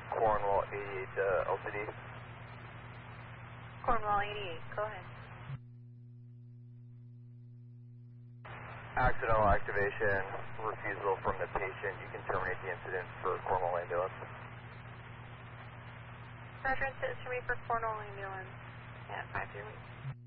Cornwall 88 LCD. Cornwall 88, go ahead. Accidental activation, refusal from the patient. You can terminate the incident for Cornwall ambulance. Roger, incident to me for Cornwall ambulance at 5 3 weeks.